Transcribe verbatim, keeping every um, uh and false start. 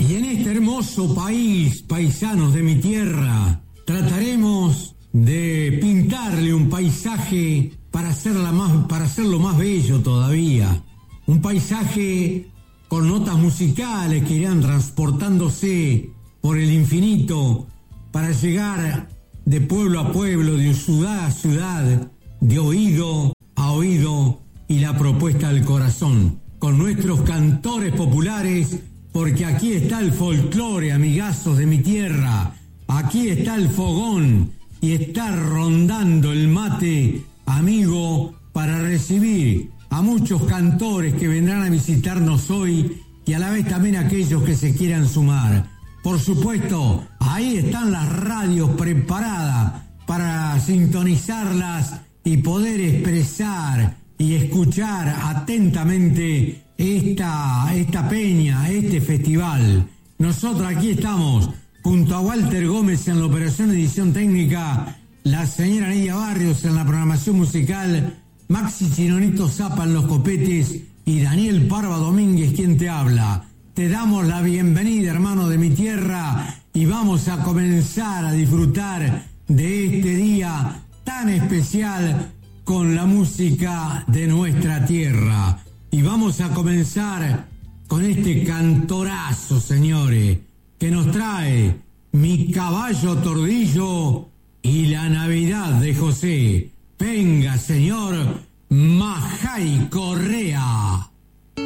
Y en este hermoso país, paisanos de mi tierra, trataremos de pintarle un paisaje para hacerla más, para hacerlo más bello todavía. Un paisaje con notas musicales que irán transportándose por el infinito para llegar de pueblo a pueblo, de ciudad a ciudad, de oído a oído y la propuesta al corazón, con nuestros cantores populares, porque aquí está el folclore, amigazos de mi tierra, aquí está el fogón y está rondando el mate, amigo, para recibir a muchos cantores que vendrán a visitarnos hoy y a la vez también aquellos que se quieran sumar. Por supuesto, ahí están las radios preparadas para sintonizarlas y poder expresar y escuchar atentamente esta, esta peña, este festival. Nosotros aquí estamos, junto a Walter Gómez en la operación edición técnica, la señora Nidia Barrios en la programación musical, Maxi Chinonito Zapa en los copetes y Daniel Parva Domínguez quien te habla. Te damos la bienvenida, hermano de mi tierra, y vamos a comenzar a disfrutar de este día tan especial con la música de nuestra tierra. Y vamos a comenzar con este cantorazo, señores, que nos trae Mi Caballo Tordillo y la Navidad de José. Venga, señor Majay Correa.